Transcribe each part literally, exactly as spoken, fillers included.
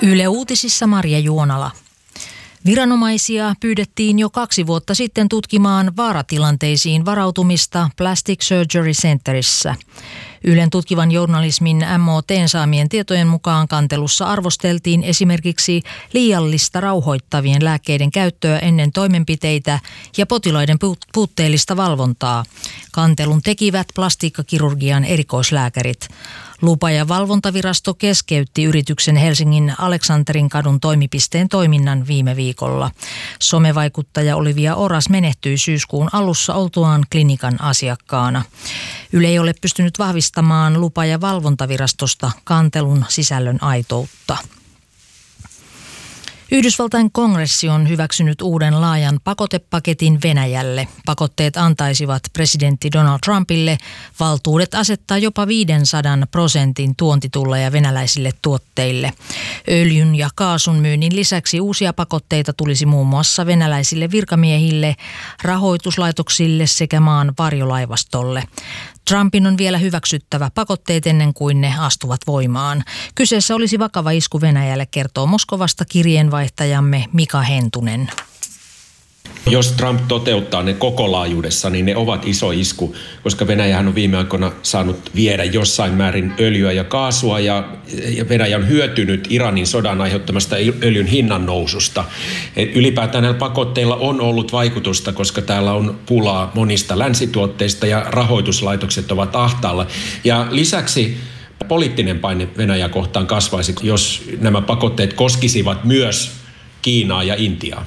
Yle Uutisissa Marja Juonala. Viranomaisia pyydettiin jo kaksi vuotta sitten tutkimaan vaaratilanteisiin varautumista Plastic Surgery Centerissä. Ylen tutkivan journalismin M O T:n saamien tietojen mukaan kantelussa arvosteltiin esimerkiksi liiallista rauhoittavien lääkkeiden käyttöä ennen toimenpiteitä ja potilaiden puutteellista valvontaa. Kantelun tekivät plastiikkakirurgian erikoislääkärit. Lupa- ja valvontavirasto keskeytti yrityksen Helsingin Aleksanterin kadun toimipisteen toiminnan viime viikolla. Somevaikuttaja Olivia Oras menehtyi syyskuun alussa oltuaan klinikan asiakkaana. Yle ei ole pystynyt vahvistamaan lupa- ja valvontavirastosta kantelun sisällön aitoutta. Yhdysvaltain kongressi on hyväksynyt uuden laajan pakotepaketin Venäjälle. Pakotteet antaisivat presidentti Donald Trumpille valtuudet asettaa jopa viisisataa prosentin tuontitulleja venäläisille tuotteille. Öljyn ja kaasun myynnin lisäksi uusia pakotteita tulisi muun muassa venäläisille virkamiehille, rahoituslaitoksille sekä maan varjolaivastolle. Trumpin on vielä hyväksyttävä pakotteet ennen kuin ne astuvat voimaan. Kyseessä olisi vakava isku Venäjälle, kertoo Moskovasta kirjeenvaihtajamme Mika Hentunen. Jos Trump toteuttaa ne koko laajuudessa, niin ne ovat iso isku, koska Venäjähän on viime aikoina saanut viedä jossain määrin öljyä ja kaasua ja Venäjä on hyötynyt Iranin sodan aiheuttamasta öljyn hinnan noususta. Et ylipäätään näillä pakotteilla on ollut vaikutusta, koska täällä on pulaa monista länsituotteista ja rahoituslaitokset ovat ahtaalla. Ja lisäksi poliittinen paine Venäjää kohtaan kasvaisi, jos nämä pakotteet koskisivat myös Kiinaa ja Intiaa.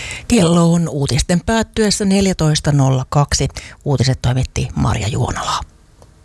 Kello on uutisten päättyessä neljätoista nolla kaksi. Uutiset toimitti Marja Juonala.